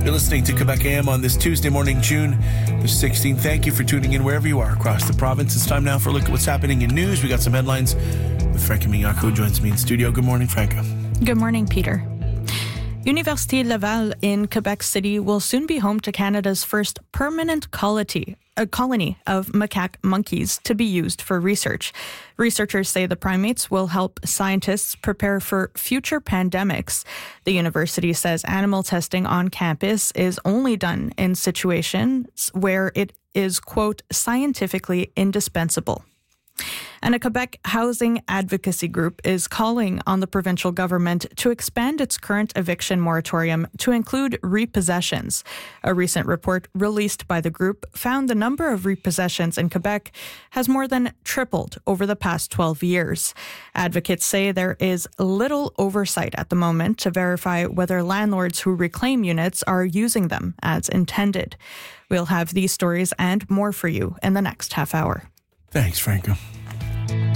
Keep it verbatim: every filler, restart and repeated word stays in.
You're listening to Quebec A M on this Tuesday morning, June the sixteenth. Thank you for tuning in wherever you are across the province. It's time now for a look at what's happening in news. We got some headlines with Franca Miyako, who joins me in studio. Good morning, Franca. Good morning, Peter. Université Laval in Quebec City will soon be home to Canada's first permanent colony, a colony of macaque monkeys to be used for research. Researchers say the primates will help scientists prepare for future pandemics. The university says animal testing on campus is only done in situations where it is, quote, scientifically indispensable. And a Quebec housing advocacy group is calling on the provincial government to expand its current eviction moratorium to include repossessions. A recent report released by the group found the number of repossessions in Quebec has more than tripled over the past twelve years. Advocates say there is little oversight at the moment to verify whether landlords who reclaim units are using them as intended. We'll have these stories and more for you in the next half hour. Thanks, Franca.